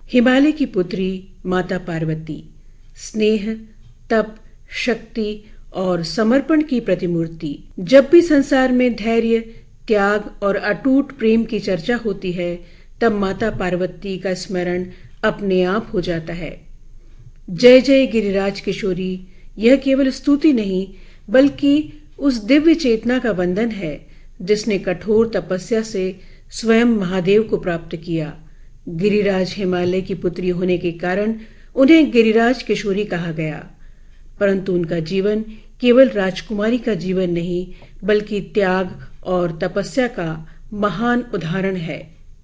हिमालय की पुत्री माता पार्वती स्नेह, तप, शक्ति और समर्पण की प्रतिमूर्ति। जब भी संसार में धैर्य, त्याग और अटूट प्रेम की चर्चा होती है, तब माता पार्वती का स्मरण अपने आप हो जाता है। जय जय गिरिराज किशोरी यह केवल स्तुति नहीं, बल्कि उस दिव्य चेतना का वंदन है जिसने कठोर तपस्या से स्वयं महादेव को प्राप्त किया। गिरिराज हिमालय की पुत्री होने के कारण उन्हें गिरिराज किशोरी कहा गया, परंतु उनका जीवन केवल राजकुमारी का जीवन नहीं, बल्कि त्याग और तपस्या का महान उदाहरण है।